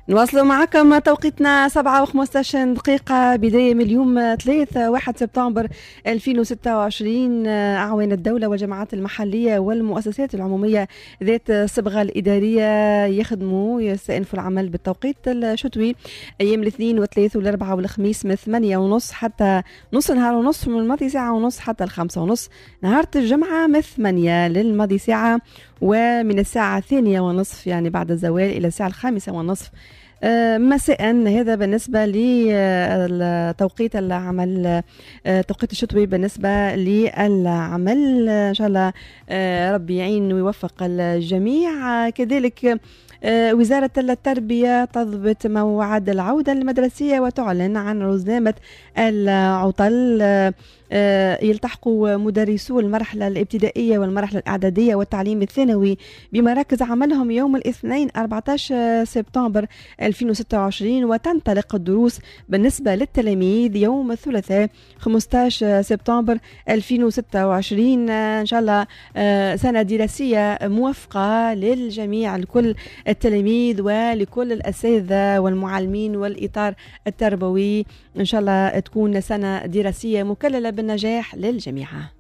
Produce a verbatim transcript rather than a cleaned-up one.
نواصلوا معكم توقيتنا سبعة وخمسة دقيقة بداية من اليوم ثلاثة واحد سبتمبر ألفين وستة وعشرين. أعوان الدولة والجماعات المحلية والمؤسسات العمومية ذات الصبغة الإدارية يخدموا يستأنفوا العمل بالتوقيت الشتوي أيام الاثنين والثلاث والأربعة والخميس من ثمانية ونص حتى نص نهار ونص، من الماضي ساعة ونص حتى الخمسة ونص. نهار الجمعة من ثمانية للماضي ساعة، ومن الساعة الثانية ونصف يعني بعد الزوال إلى الساعة الخامسة ونصف مساء. هذا بالنسبة لتوقيت العمل، توقيت الشتوي بالنسبة للعمل. إن شاء الله ربي يعين ويوفق الجميع. كذلك وزارة التربية تضبط موعد العودة المدرسية وتعلن عن رزنامة العطل. يلتحق مدرسو المرحلة الابتدائية والمرحلة الإعدادية والتعليم الثانوي بمراكز عملهم يوم الاثنين أربعة عشر سبتمبر ألفين وستة وعشرين، وتنطلق الدروس بالنسبة للتلاميذ يوم الثلاثاء خمسة عشر سبتمبر ألفين وستة وعشرين. إن شاء الله سنة دراسية موفقة للجميع، لكل التلاميذ ولكل الأساتذة والمعلمين والإطار التربوي. إن شاء الله تكون سنة دراسية مكللة بالنجاح للجميع.